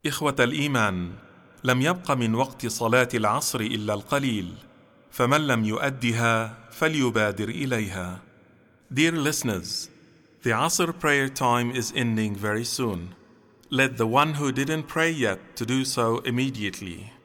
إخوة الإيمان، لم يبق من وقت صلاة العصر إلا القليل، فمن لم يؤدها فليبادر إليها. Dear listeners, the Asr prayer time is ending very soon. Let the one who didn't pray yet to do so immediately.